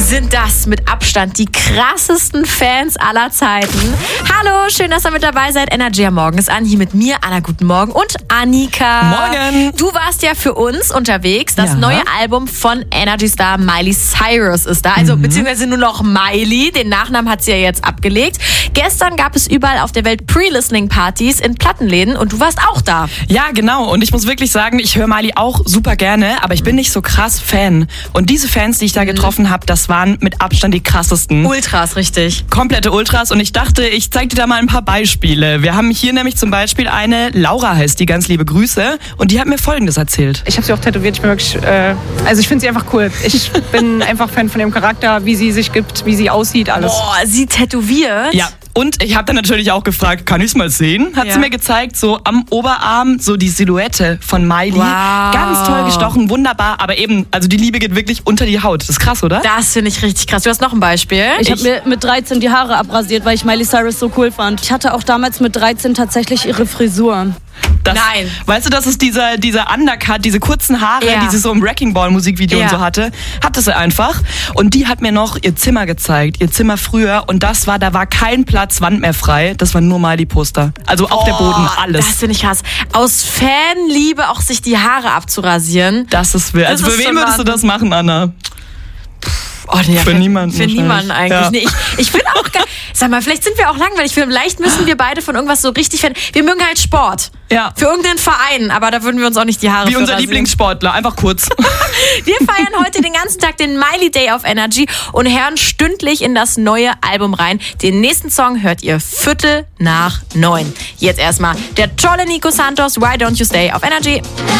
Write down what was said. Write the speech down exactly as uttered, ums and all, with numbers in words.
sind das mit Abstand die krassesten Fans aller Zeiten. Hallo, schön, dass ihr mit dabei seid. Energy am Morgen ist an, hier mit mir, Anna, guten Morgen, und Annika. Morgen. Du warst ja für uns unterwegs. Das Ja. neue Album von Energy-Star Miley Cyrus ist da. Also, mhm. beziehungsweise nur noch Miley. Den Nachnamen hat sie ja jetzt abgelegt. Gestern gab es überall auf der Welt Pre-Listening-Partys in Plattenläden und du warst auch da. Ja, genau. Und ich muss wirklich sagen, ich höre Miley auch super gerne, aber ich bin nicht so krass Fan. Und diese Fans, die ich da getroffen habe, das waren mit Abstand die krassesten. Ultras, richtig. Komplette Ultras. Und ich dachte, ich zeige dir da mal ein paar Beispiele. Wir haben hier nämlich zum Beispiel eine, Laura heißt die, ganz liebe Grüße. Und die hat mir Folgendes erzählt. Ich habe sie auch tätowiert. Ich bin wirklich, äh, also ich finde sie einfach cool. Ich bin einfach Fan von ihrem Charakter, wie sie sich gibt, wie sie aussieht, alles. Boah, sie tätowiert? Ja. Und ich habe dann natürlich auch gefragt, kann ich es mal sehen? Hat Ja. sie mir gezeigt, so am Oberarm, so die Silhouette von Miley. Wow. Ganz toll gestochen, wunderbar. Aber eben, also die Liebe geht wirklich unter die Haut. Das ist krass, oder? Das finde ich richtig krass. Du hast noch ein Beispiel. Ich habe mir mit dreizehn die Haare abrasiert, weil ich Miley Cyrus so cool fand. Ich hatte auch damals mit dreizehn tatsächlich ihre Frisur. Das, Nein. Weißt du, das ist dieser, dieser Undercut, diese kurzen Haare, Ja. die sie so im Wrecking Ball Musikvideo Ja. und so hatte. Hatte sie einfach. Und die hat mir noch ihr Zimmer gezeigt, ihr Zimmer früher. Und das war, da war kein Platz, Wand mehr frei. Das war nur Miley-Poster. Also auch der Boden, alles. Das finde ich krass. Aus Fanliebe auch sich die Haare abzurasieren. Das ist wild. Also Das für ist wen schon würdest du Wahnsinn. das machen, Anna? Oh, nee, Für niemanden Für wahrscheinlich. niemanden eigentlich. Ja. Nee, ich ich finde auch geil. Sag mal, vielleicht sind wir auch langweilig. Vielleicht müssen wir beide von irgendwas so richtig fan. Wir mögen halt Sport. Ja. Für irgendeinen Verein, aber da würden wir uns auch nicht die Haare Wie für unser rasieren. Lieblingssportler, einfach kurz. Wir feiern heute den ganzen Tag den Miley Day auf Energy und hören stündlich in das neue Album rein. Den nächsten Song hört ihr Viertel nach neun. Jetzt erstmal der tolle Nico Santos, Why Don't You Stay auf Energy.